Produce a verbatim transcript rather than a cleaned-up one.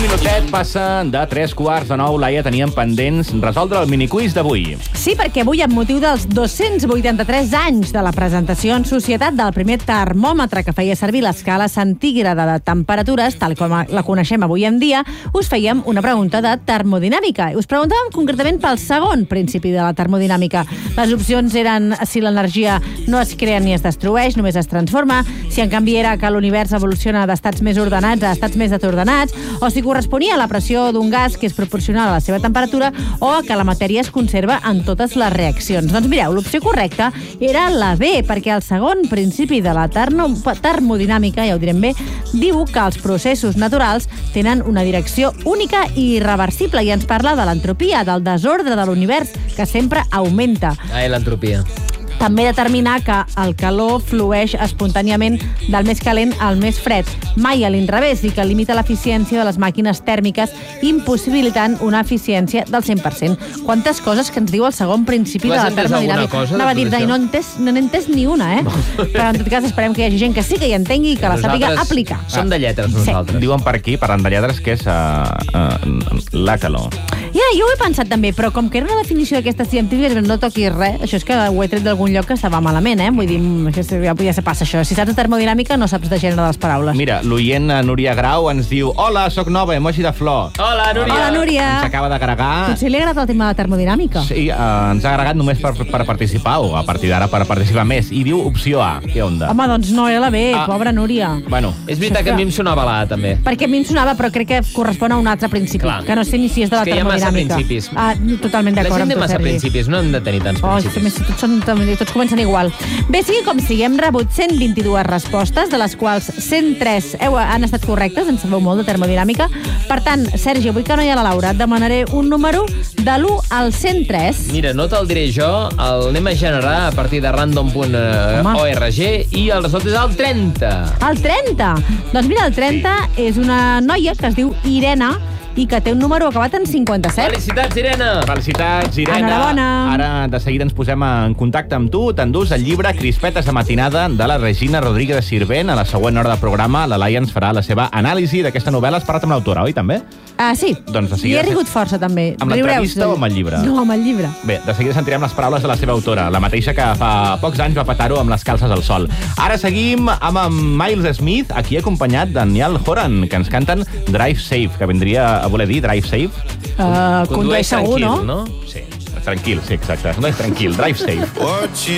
minutet passa de tres quarts de nou. Laia, teníem pendents resoldre el miniquiz d'avui. Sí, perquè avui, amb motiu dels dos-cents vuitanta-tres anys de la presentació en societat del primer termòmetre que feia servir l'escala centígrada de temperatures, tal com la coneixem avui en dia, us fèiem una pregunta de termodinàmica. Us preguntàvem concretament pel segon principi de la termodinàmica. Les opcions eren si l'energia no es crea ni es destrueix, només es transforma, si en canvi era que l'univers evoluciona d'estats més ordenats a estats més desordenats, o si corresponia a la pressió d'un gas que és proporcional a la seva temperatura, o que la matèria es conserva en totes les reaccions. Doncs mireu, l'opció correcta era la B, perquè el segon principi de la termo termodinàmica, ja ho direm bé, diu que els processos naturals tenen una direcció única i irreversible, i ens parla de l'entropia, del desordre de l'univers, que sempre augmenta. Ah, l'entropia. També determinar que el calor flueix espontàniament del més calent al més fred, mai a l'inrevés, i que limita l'eficiència de les màquines tèrmiques, impossibilitant una eficiència del cent per cent. Quantes coses que ens diu el segon principi de la termodinàmica. Anava a dir, no n'he entès ni una, eh? Però en tot cas esperem que hi hagi gent que sí que hi entengui i que la sàpiga aplicar. Som de lletres, nosaltres. Diuen per aquí, parlant de lletres, que és la calor. Ja, jo ho he pensat també, però com que era una definició d'aquestes científiques, no toquis res, això és que ho he tret d'algun lloc que estava malament, eh? Vull dir, ja, ja se passa això. Si saps de termodinàmica, no saps de gènere de les paraules. Mira, l'oient Núria Grau ens diu: hola, soc nova, emoji de flor. Hola, Núria. Hola, Núria. Ens acaba d'agregar... Potser li ha agradat el tema de la termodinàmica. Sí, eh, ens ha agregat només per, per participar, o a partir d'ara per participar més. I diu opció A. Què onda? Home, doncs no era la B, Ah. pobra Núria. Bueno, És veritat que a mi em sonava l'A, també. Perquè a mi em sonava, però crec que correspon a un altre principi, Clar. que no sé ni si és de la És que hi ha massa termodinàmica. principis. Ah, totalment La d'acord gent amb té tu, massa Sergi. principis, no hem de tenir tants Oh, principis. a més, tots, són, tots comencen igual. Bé, sigui com sigui, hem rebut cent vint-i-dues respostes, de les quals cent tres heu, han estat correctes, en sabeu molt de termodinàmica. Per tant, Sergi, avui que no hi ha la Laura, et demanaré un número de l'u al cent tres. Mira, no te'l diré jo, el anem a generar a partir de random punt org i el resultat és el trenta. El trenta? Doncs mira, el trenta és una noia que es diu Irene i que té un número acabat en cinquanta-set. Felicitats, Irene! felicitats, Irene. Enhorabona. Ara, de seguida, ens posem en contacte amb tu. T'endús el llibre Crispetes de matinada de la Regina Rodríguez de Sirvent. A la següent hora de programa, la Laia ens farà la seva anàlisi d'aquesta novel·la. Has parlat amb l'autora, oi, també? Ah, sí. Doncs de I seguida... he rigut força, també. Amb l'entrevista o amb el llibre? No, amb el llibre. Bé, de seguida sentirem les paraules de la seva autora, la mateixa que fa pocs anys va petar-ho amb les calces al sol. Ara seguim amb en Miles Smith, aquí acompanyat de Niall Horan, que ens canten Drive Safe, que vindria a voler dir Drive Safe. Uh, condueix segur, no? no? Sí, tranquil, sí, exacte. No és tranquil, Drive Safe.